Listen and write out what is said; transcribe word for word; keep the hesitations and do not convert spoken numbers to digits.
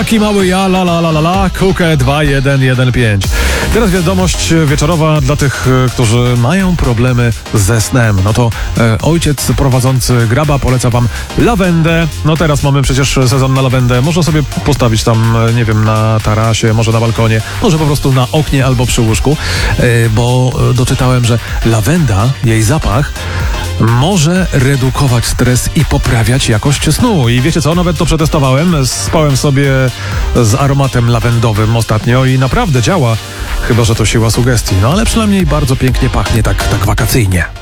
Taki mały ja, la la la la la, Kukę dwa jeden jeden pięć. Teraz wiadomość wieczorowa dla tych, którzy mają problemy ze snem. No to e, ojciec prowadzący Graba poleca wam lawendę. No teraz mamy przecież sezon na lawendę. Można sobie postawić tam, nie wiem, na tarasie, może na balkonie, może po prostu na oknie albo przy łóżku, e, bo doczytałem, że lawenda, jej zapach może redukować stres i poprawiać jakość snu. I wiecie co, nawet to przetestowałem. Spałem sobie z aromatem lawendowym ostatnio i naprawdę działa. Chyba że to siła sugestii. No ale przynajmniej bardzo pięknie pachnie, tak, tak wakacyjnie.